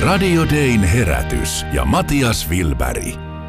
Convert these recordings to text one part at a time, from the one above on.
Radio Dayn herätys ja Matias Wilberg.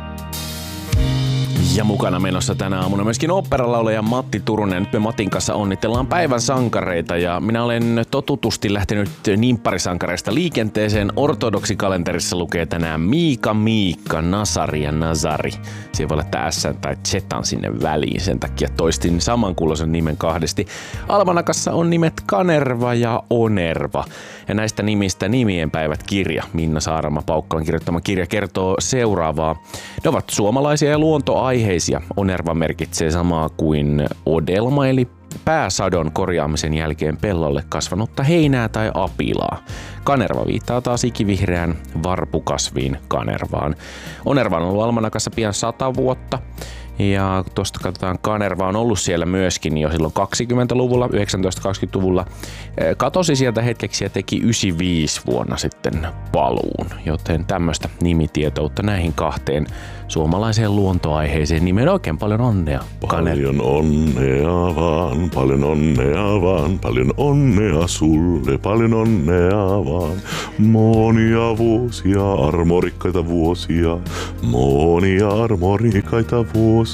Ja mukana menossa tänä aamuna myöskin oopperalaulaja Matti Turunen. Nyt me Matin kanssa onnitellaan päivän sankareita ja minä olen totutusti lähtenyt nimpparisankareista liikenteeseen. Ortodoksikalenterissa lukee tänään Miika, Nasari ja Nazari. Siellä voi olla S tai Zetan sinne väliin, sen takia toistin samankuuloisen nimen kahdesti. Almanakassa on nimet Kanerva ja Onerva. Ja näistä nimistä Nimienpäivät kirja, Minna Saarama-Paukkalan kirjoittama kirja, kertoo seuraavaa. Ne ovat suomalaisia ja luontoaiheisia. Onerva merkitsee samaa kuin odelma, eli pääsadon korjaamisen jälkeen pellolle kasvanutta heinää tai apilaa. Kanerva viittaa taas ikivihreään varpukasviin kanervaan. Onerva on ollut almanakassa pian 100 vuotta. Ja tuosta katsotaan, Kanerva on ollut siellä myöskin jo silloin 20-luvulla, 1920-luvulla. Katosi sieltä hetkeksi ja teki 95 vuonna sitten paluun. Joten tämmöistä nimitietoutta näihin kahteen suomalaiseen luontoaiheeseen nimeen. Oikein paljon onnea, Paljon onnea vaan, paljon onnea vaan, paljon onnea sulle, paljon onnea vaan. Monia vuosia, armorikkaita vuosia, monia armorikkaita vuosia.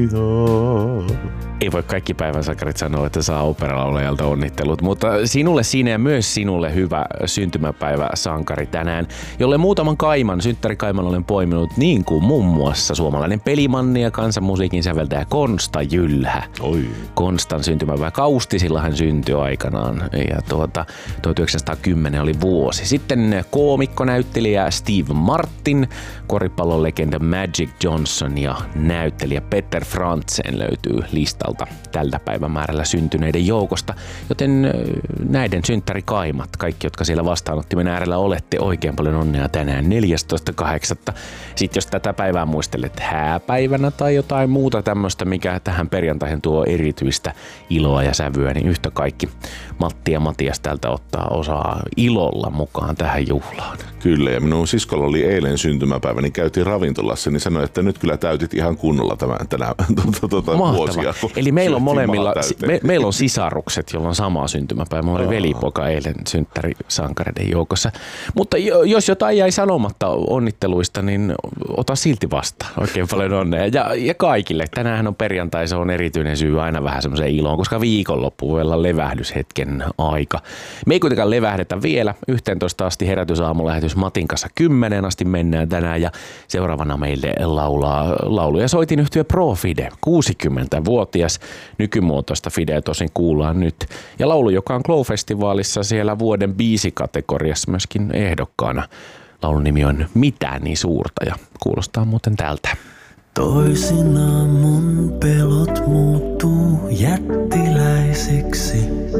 Ei voi kaikki päivän sankarit sanoa, että saa oopperalaulajalta onnittelut, mutta sinulle siinä ja myös sinulle hyvä syntymäpäivä sankari tänään, jolle muutaman synttärikaiman olen poiminut, niin kuin muun muassa suomalainen pelimanni ja kansanmusiikin säveltäjä Konsta Jylhä. Oi. Konstan syntymäpäivä Kaustisilla hän syntyi aikanaan ja 1910 oli vuosi. Sitten koomikkonäyttelijä Steve Martin, koripallon legenda Magic Johnson ja näyttelijä Peter Frantzen löytyy listalta tältä päivämäärällä syntyneiden joukosta, joten näiden synttärikaimat, kaikki jotka siellä vastaanottimen äärellä olette, oikein paljon onnea tänään 14.8. Sitten jos tätä päivää muistelet hääpäivänä tai jotain muuta tämmöistä, mikä tähän perjantaihin tuo erityistä iloa ja sävyä, niin yhtä kaikki Matti ja Matias täältä ottaa osaa ilolla mukaan tähän juhlaan. Kyllä, ja minun siskolla oli eilen syntymäpäivä, niin käytiin ravintolassa, niin sanoi, että nyt kyllä täytit ihan kunnolla tänä vuosia. Eli meillä on molemmilla, meillä on sisarukset, joilla on sama syntymäpäivä. Mulla oli velipoika eilen synttärisankareiden joukossa. Mutta jos jotain jäi sanomatta onnitteluista, niin ota silti vastaan. Oikein paljon onnea. Ja kaikille. Tänäänhän on perjantai, se on erityinen syy aina vähän semmoiseen iloon, koska viikonloppu voi olla levähdyshetken aika. Me ei kuitenkaan levähdetä vielä. 11 asti herätysaamulähetys Matin kanssa 10 asti mennään tänään. Ja seuraavana meille laulaa lauluja soitinyhtyö Pro Fide, 60-vuotias. Nykymuotoista Fidea tosin kuullaan nyt. Ja laulu, joka on Glow-festivaalissa siellä vuoden biisikategoriassa myöskin ehdokkaana. Laulun nimi on Mitään niin suurta ja kuulostaa muuten tältä. Toisinaan mun pelot